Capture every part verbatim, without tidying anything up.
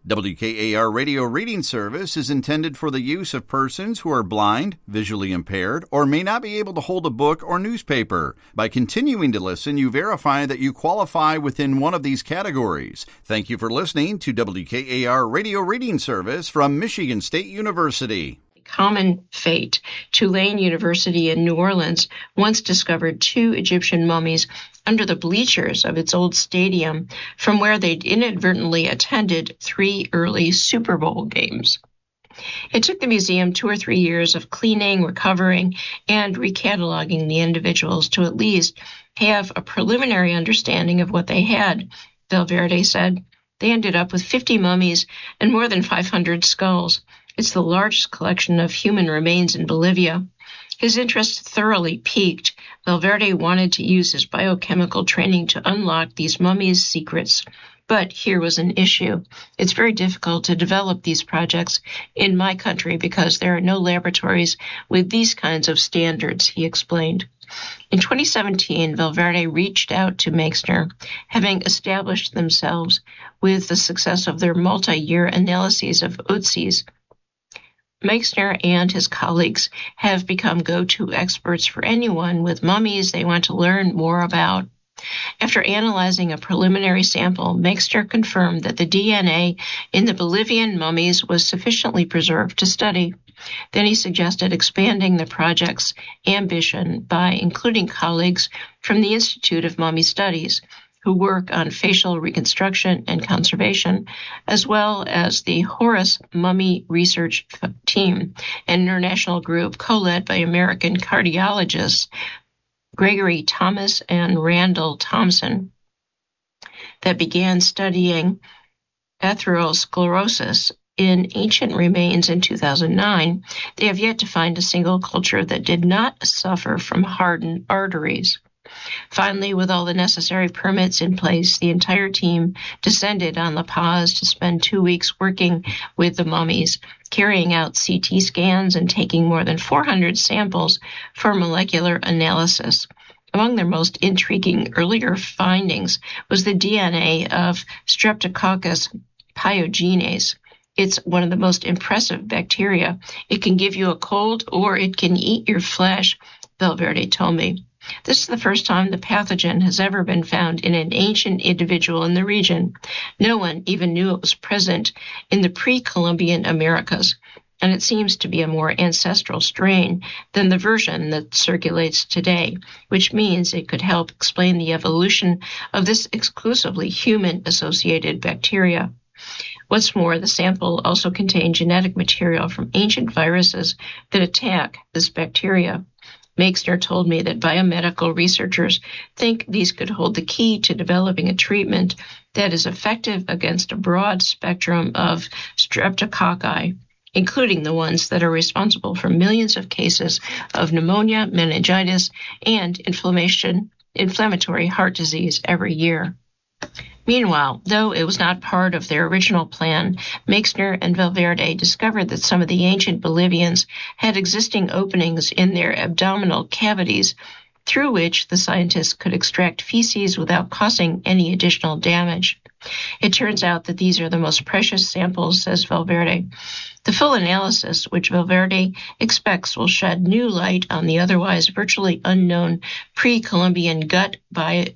W K A R Radio Reading Service is intended for the use of persons who are blind, visually impaired, or may not be able to hold a book or newspaper. By continuing to listen, you verify that you qualify within one of these categories. Thank you for listening to W K A R Radio Reading Service from Michigan State University. Common fate. Tulane University in New Orleans once discovered two Egyptian mummies under the bleachers of its old stadium from where they'd inadvertently attended three early Super Bowl games. It took the museum two or three years of cleaning, recovering, and recataloging the individuals to at least have a preliminary understanding of what they had, Valverde said. They ended up with fifty mummies and more than five hundred skulls. It's the largest collection of human remains in Bolivia. His interest thoroughly piqued. Valverde wanted to use his biochemical training to unlock these mummies' secrets. But here was an issue. It's very difficult to develop these projects in my country because there are no laboratories with these kinds of standards, he explained. In twenty seventeen, Valverde reached out to Meixner, having established themselves with the success of their multi-year analyses of Ötzi's. Meixner and his colleagues have become go-to experts for anyone with mummies they want to learn more about. After analyzing a preliminary sample, Meixner confirmed that the D N A in the Bolivian mummies was sufficiently preserved to study. Then he suggested expanding the project's ambition by including colleagues from the Institute of Mummy Studies, who work on facial reconstruction and conservation, as well as the Horus Mummy Research Team, an international group co-led by American cardiologists Gregory Thomas and Randall Thompson, that began studying atherosclerosis in ancient remains in two thousand nine. They have yet to find a single culture that did not suffer from hardened arteries. Finally, with all the necessary permits in place, the entire team descended on La Paz to spend two weeks working with the mummies, carrying out C T scans and taking more than four hundred samples for molecular analysis. Among their most intriguing earlier findings was the D N A of Streptococcus pyogenes. It's one of the most impressive bacteria. It can give you a cold or it can eat your flesh, Valverde told me. This is the first time the pathogen has ever been found in an ancient individual in the region. No one even knew it was present in the pre-Columbian Americas, and it seems to be a more ancestral strain than the version that circulates today, which means it could help explain the evolution of this exclusively human-associated bacteria. What's more, the sample also contained genetic material from ancient viruses that attack this bacteria. Meixner told me that biomedical researchers think these could hold the key to developing a treatment that is effective against a broad spectrum of streptococci, including the ones that are responsible for millions of cases of pneumonia, meningitis, and inflammation, inflammatory heart disease every year. Meanwhile, though it was not part of their original plan, Meixner and Valverde discovered that some of the ancient Bolivians had existing openings in their abdominal cavities through which the scientists could extract feces without causing any additional damage. It turns out that these are the most precious samples, says Valverde. The full analysis, which Valverde expects will shed new light on the otherwise virtually unknown pre-Columbian gut bi-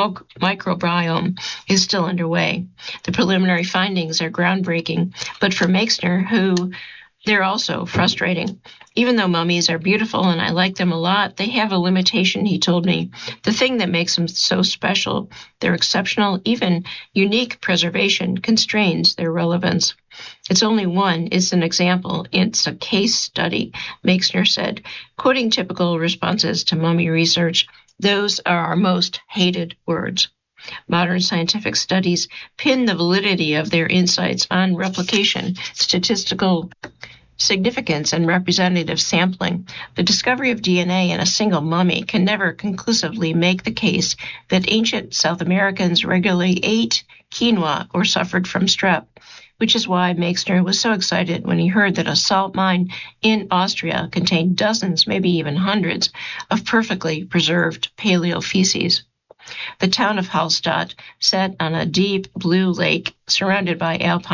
microbiome, is still underway. The preliminary findings are groundbreaking, but for Meixner, who they're also frustrating. Even though mummies are beautiful and I like them a lot, they have a limitation, he told me. The thing that makes them so special, their exceptional, even unique preservation, constrains their relevance. It's only one, it's an example, it's a case study, Meixner said, quoting typical responses to mummy research. Those are our most hated words. Modern scientific studies pin the validity of their insights on replication, statistical significance, and representative sampling. The discovery of D N A in a single mummy can never conclusively make the case that ancient South Americans regularly ate quinoa or suffered from strep, which is why Meixner was so excited when he heard that a salt mine in Austria contained dozens, maybe even hundreds, of perfectly preserved paleo feces. The town of Hallstatt sat on a deep blue lake surrounded by alpine